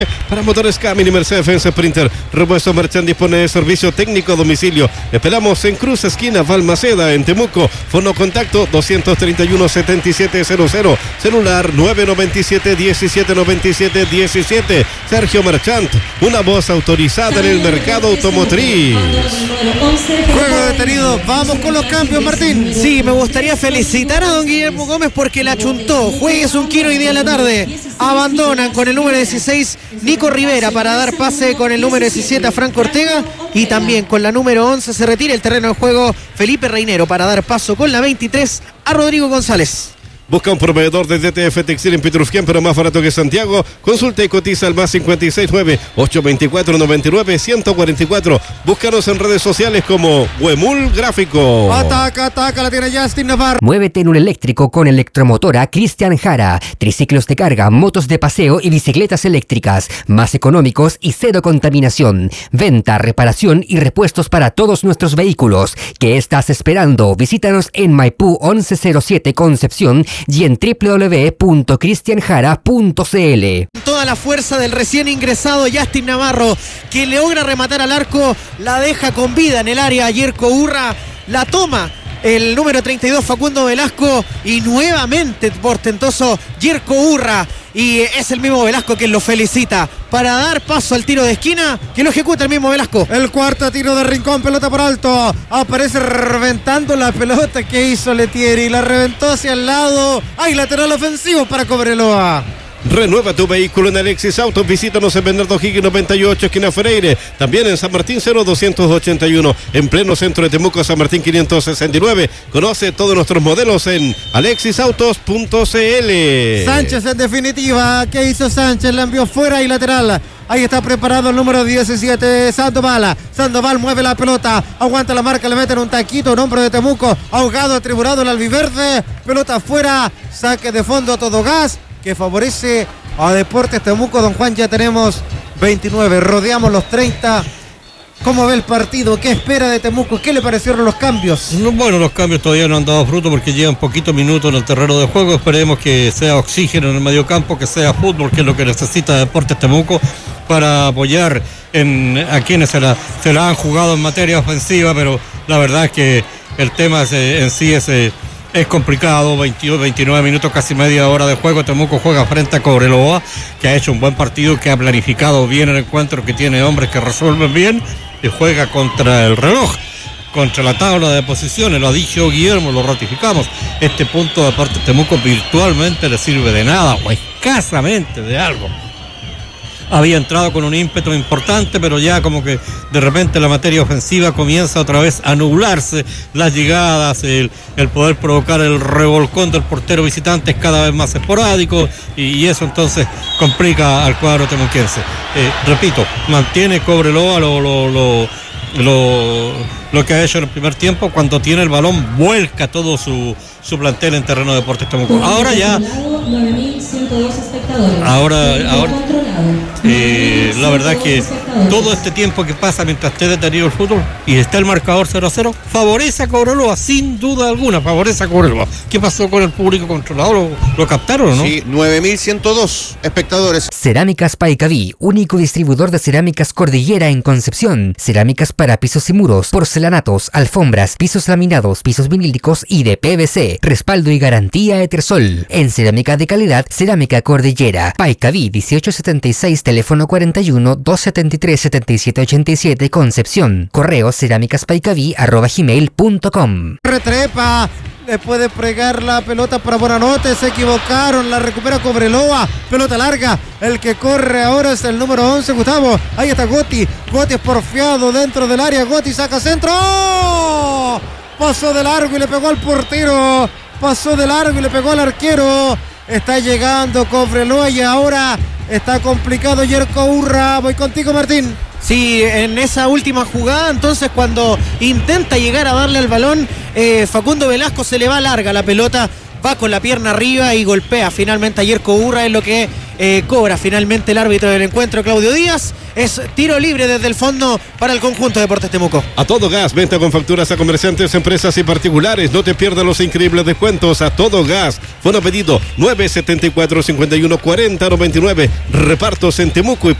Para motores Cummins y Mercedes-Benz Sprinter, Repuesto Merchant dispone de servicio técnico a domicilio. Esperamos en Cruz Esquina Balmaceda, en Temuco. Fono contacto 231-7700. Celular 997-1797-17. Sergio Merchant, una voz autorizada en el mercado automotriz. Juego detenido, vamos con los cambios, Martín. Sí, me gustaría felicitar a don Guillermo Gómez porque la chuntó. Juegues un kilo hoy día en la tarde. Abandonan con el número 16 Nico Rivera para dar pase con el número 17 a Franco Ortega, y también con la número 11 se retira el terreno de juego Felipe Reinero para dar paso con la 23 a Rodrigo González. Busca un proveedor de DTF Textil en Petrusquén, pero más barato que Santiago. Consulta y cotiza al más 569-824-99-144. Búscanos en redes sociales como Huemul Gráfico. Ataca, la tiene Justin Navarro. Muévete en un eléctrico con Electromotora Cristian Jara. Triciclos de carga, motos de paseo y bicicletas eléctricas. Más económicos y cero contaminación. Venta, reparación y repuestos para todos nuestros vehículos. ¿Qué estás esperando? Visítanos en Maipú 1107 Concepción y en www.cristianjara.cl. Toda la fuerza del recién ingresado Justin Navarro, que logra rematar al arco, la deja con vida en el área. Yerko Urra la toma el número 32 Facundo Velasco, y nuevamente portentoso Yerko Urra, y es el mismo Velasco quien lo felicita para dar paso al tiro de esquina que lo ejecuta el mismo Velasco. El cuarto tiro de rincón, pelota por alto, aparece reventando la pelota que hizo Letieri, la reventó hacia el lado. Hay lateral ofensivo para Cobreloa. Renueva tu vehículo en Alexis Autos. Visítanos en Bernardo Higgins 98, esquina Freire. También en San Martín 0281. En pleno centro de Temuco, San Martín 569. Conoce todos nuestros modelos en alexisautos.cl. Sánchez en definitiva. ¿Qué hizo Sánchez? La envió fuera y lateral. Ahí está preparado el número 17, Sandoval. Sandoval mueve la pelota, aguanta la marca, le meten un taquito, un hombro de Temuco. Ahogado, atriburado el albiverde. Pelota afuera, saque de fondo a todo gas, que favorece a Deportes Temuco. Don Juan, ya tenemos 29, rodeamos los 30. ¿Cómo ve el partido? ¿Qué espera de Temuco? ¿Qué le parecieron los cambios? Bueno, los cambios todavía no han dado fruto porque llevan poquitos minutos en el terreno de juego. Esperemos que sea oxígeno en el mediocampo, que sea fútbol, que es lo que necesita Deportes Temuco para apoyar a quienes se la han jugado en materia ofensiva, pero la verdad es que el tema en sí es complicado. 29 minutos, casi media hora de juego. Temuco juega frente a Cobreloa, que ha hecho un buen partido, que ha planificado bien el encuentro, que tiene hombres que resuelven bien, y juega contra el reloj, contra la tabla de posiciones. Lo ha dicho Guillermo, lo ratificamos. Este punto de parte de Temuco virtualmente le sirve de nada, o escasamente de algo. Había entrado con un ímpetu importante, pero ya como que de repente la materia ofensiva comienza otra vez a nublarse. Las llegadas, el poder provocar el revolcón del portero visitante es cada vez más esporádico, y eso entonces complica al cuadro temuquense. Repito, mantiene Cobreloa lo que ha hecho en el primer tiempo. Cuando tiene el balón vuelca todo su plantel en terreno de Deportes Temuco. Ahora ya la verdad que todo este tiempo que pasa mientras esté detenido el fútbol y está el marcador 0-0, favorece a Cobreloa, sin duda alguna, favorece a Cobreloa. ¿Qué pasó con el público controlado? ¿Lo captaron o no? Sí, 9.102 espectadores. Cerámicas Paicaví, único distribuidor de cerámicas Cordillera en Concepción. Cerámicas para pisos y muros, porcelanatos, alfombras, pisos laminados, pisos vinílicos y de PVC. Respaldo y garantía Etersol. En cerámica de calidad, Cerámica Cordillera. Paicaví 1876, teléfono 41-273-7787, Concepción. Correo cerámicaspaicaví@gmail.com. Retrepa, le puede fregar la pelota para Buenanote, se equivocaron, la recupera Cobreloa, pelota larga, el que corre ahora es el número 11, Gustavo. Ahí está Gotti es porfiado dentro del área, Gotti saca centro, ¡oh! Pasó de largo y le pegó al portero, pasó de largo y le pegó al arquero. Está llegando Cobreloa y ahora está complicado Yerko Urra. Voy contigo, Martín. Sí, en esa última jugada, entonces cuando intenta llegar a darle al balón, Facundo Velasco se le va larga la pelota, va con la pierna arriba y golpea finalmente a Yerko Urra, es lo que cobra finalmente el árbitro del encuentro, Claudio Díaz. Es tiro libre desde el fondo para el conjunto de Deportes Temuco. A Todo Gas, venta con facturas a comerciantes, empresas y particulares. No te pierdas los increíbles descuentos. A Todo Gas. Fono pedido 974-5140-99. Repartos en Temuco y